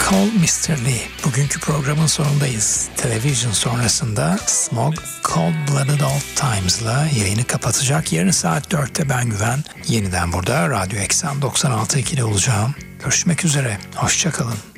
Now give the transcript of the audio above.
Call Mr. Lee. Bugünkü programın sonundayız. Television sonrasında Smog Cold Blooded Old Times'la yayını kapatacak. Yarın saat 4'te ben Güven. Yeniden burada Radyo Eksen 96.2'de olacağım. Görüşmek üzere. Hoşça kalın.